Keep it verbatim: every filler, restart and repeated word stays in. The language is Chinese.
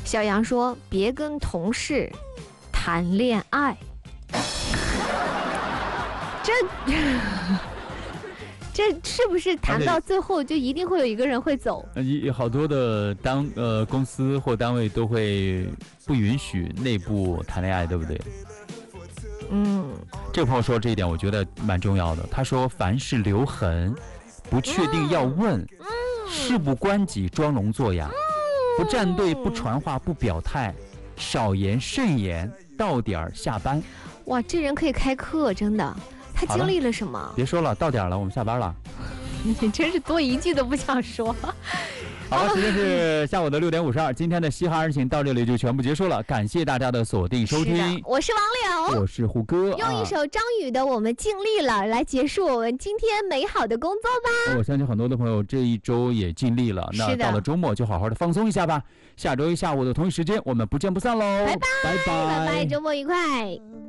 小杨说：“别跟同事谈恋爱。”这这是不是谈到最后就一定会有一个人会走？ 有好多的单呃公司或单位都会不允许内部谈恋爱，对不对？ 嗯， 这个朋友说这一点，我觉得蛮重要的。他说：“凡事留痕，不确定要问，嗯、事不关己，装聋作哑，嗯、不站队，不传话，不表态，少言慎言，到点儿下班。” 哇，这人可以开课，真的。他经历了什么？ 别说了，到点了，我们下班了。 你真是多一句都不想说。 好了，时间是下午的六点五十二，今天的嘻哈日情到这里就全部结束了，感谢大家的锁定收听。 我是王柳， 我是胡歌， 用一首张宇的《我们尽力了》来结束我们今天美好的工作吧。 我相信很多的朋友这一周也尽力了，那到了周末就好好的放松一下吧。下周一下午的同一时间，我们不见不散喽！ 拜拜拜拜拜拜，周末愉快。